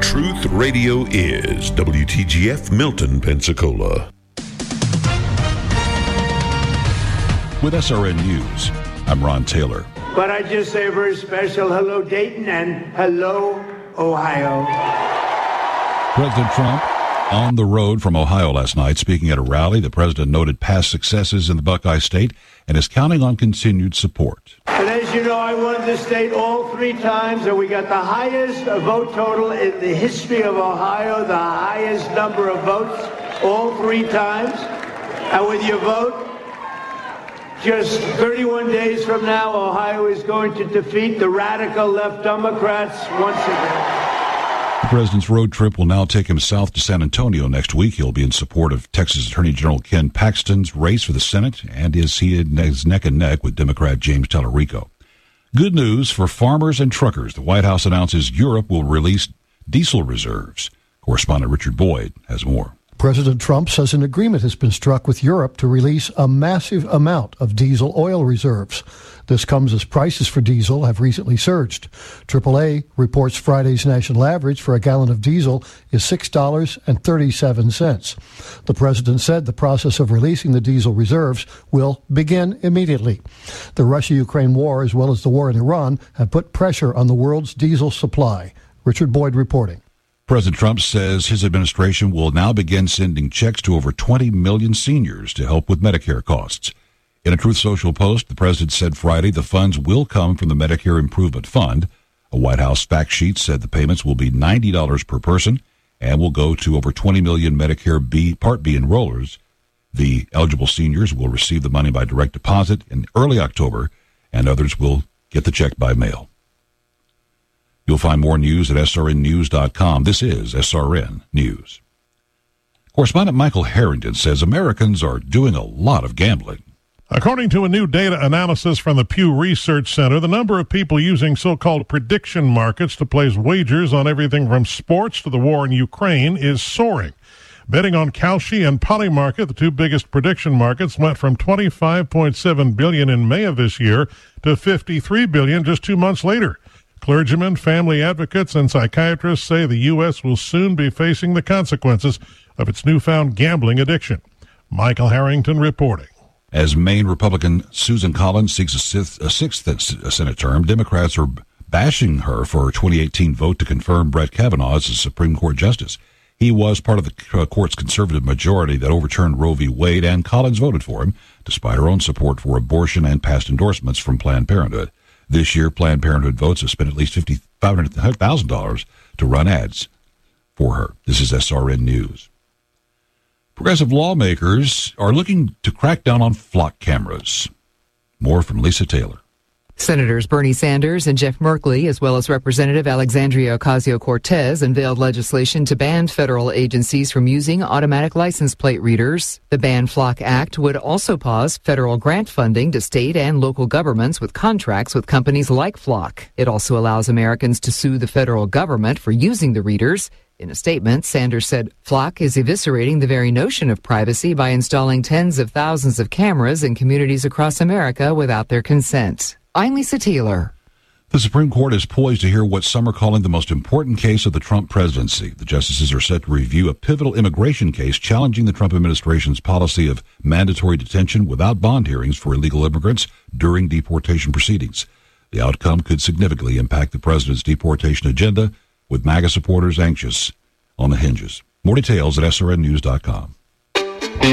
Truth Radio is WTGF Milton, Pensacola. With SRN News, I'm Ron Taylor. But I just say a very special hello, Dayton, and hello, Ohio. President Trump on the road from Ohio last night. Speaking at a rally, the president noted past successes in the Buckeye State and is counting on continued support. And as you know, I won this state all 3 times, and we got the highest vote total in the history of Ohio, the highest number of votes all 3 times. And with your vote, just 31 days from now, Ohio is going to defeat the radical left Democrats once again. The president's road trip will now take him south to San Antonio next week. He'll be in support of Texas Attorney General Ken Paxton's race for the Senate and is neck and neck with Democrat James Tallarico. Good news for farmers and truckers. The White House announces Europe will release diesel reserves. Correspondent Richard Boyd has more. President Trump says an agreement has been struck with Europe to release a massive amount of diesel oil reserves. This comes as prices for diesel have recently surged. AAA reports Friday's national average for a gallon of diesel is $6.37. The president said the process of releasing the diesel reserves will begin immediately. The Russia-Ukraine war, as well as the war in Iran, have put pressure on the world's diesel supply. Richard Boyd reporting. President Trump says his administration will now begin sending checks to over 20 million seniors to help with Medicare costs. In a Truth Social post, the president said Friday the funds will come from the Medicare Improvement Fund. A White House fact sheet said the payments will be $90 per person and will go to over 20 million Medicare Part B enrollers. The eligible seniors will receive the money by direct deposit in early October, and others will get the check by mail. You'll find more news at srnnews.com. This is SRN News. Correspondent Michael Harrington says Americans are doing a lot of gambling. According to a new data analysis from the Pew Research Center, the number of people using so-called prediction markets to place wagers on everything from sports to the war in Ukraine is soaring. Betting on Kalshi and Polymarket, the 2 biggest prediction markets, went from $25.7 billion in May of this year to $53 billion just 2 months later. Clergymen, family advocates, and psychiatrists say the U.S. will soon be facing the consequences of its newfound gambling addiction. Michael Harrington reporting. As Maine Republican Susan Collins seeks a sixth Senate term, Democrats are bashing her for her 2018 vote to confirm Brett Kavanaugh as a Supreme Court justice. He was part of the court's conservative majority that overturned Roe v. Wade, and Collins voted for him, despite her own support for abortion and past endorsements from Planned Parenthood. This year, Planned Parenthood votes have spent at least $500,000 to run ads for her. This is SRN News. Progressive lawmakers are looking to crack down on flock cameras. More from Lisa Taylor. Senators Bernie Sanders and Jeff Merkley, as well as Representative Alexandria Ocasio-Cortez, unveiled legislation to ban federal agencies from using automatic license plate readers. The Ban Flock Act would also pause federal grant funding to state and local governments with contracts with companies like Flock. It also allows Americans to sue the federal government for using the readers. In a statement, Sanders said Flock is eviscerating the very notion of privacy by installing tens of thousands of cameras in communities across America without their consent. I'm Lisa Taylor. The Supreme Court is poised to hear what some are calling the most important case of the Trump presidency. The justices are set to review a pivotal immigration case challenging the Trump administration's policy of mandatory detention without bond hearings for illegal immigrants during deportation proceedings. The outcome could significantly impact the president's deportation agenda, with MAGA supporters anxious on the hinges. More details at srnnews.com.